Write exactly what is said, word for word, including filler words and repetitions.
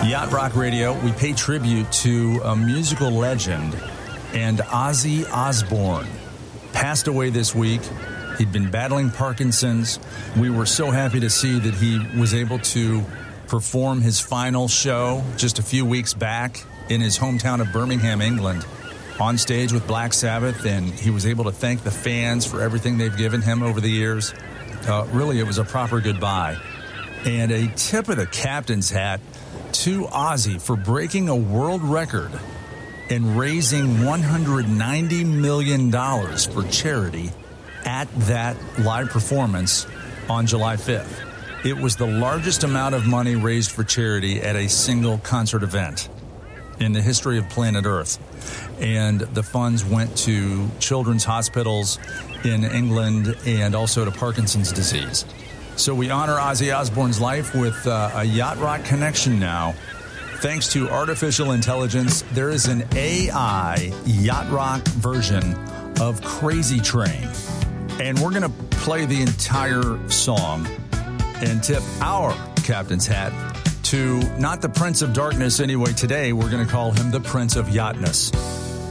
Yacht Rock Radio, we pay tribute to a musical legend, and Ozzy Osbourne passed away this week. He'd been battling Parkinson's. We were so happy to see that he was able to perform his final show just a few weeks back in his hometown of Birmingham, England, on stage with Black Sabbath, and he was able to thank the fans for everything they've given him over the years. Uh, really, it was a proper goodbye. And a tip of the captain's hat to Ozzy for breaking a world record and raising one hundred ninety million dollars for charity at that live performance on July fifth. It was the largest amount of money raised for charity at a single concert event in the history of planet Earth. And the funds went to children's hospitals in England and also to Parkinson's disease. So we honor Ozzy Osbourne's life with uh, a Yacht Rock connection now. Thanks to artificial intelligence, there is an A I Yacht Rock version of Crazy Train. And we're going to play the entire song and tip our captain's hat to not the Prince of Darkness anyway. Today, we're going to call him the Prince of Yachtness.